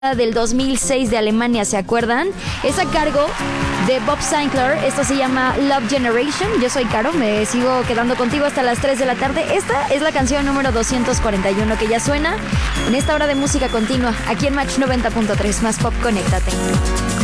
del 2006 de Alemania, ¿se acuerdan? Es a cargo de Bob Sinclair. Esto se llama Love Generation. Yo soy Caro, me sigo quedando contigo hasta las 3 de la tarde. Esta es la canción número 241 que ya suena en esta hora de música continua aquí en Match 90.3. Más pop, conéctate.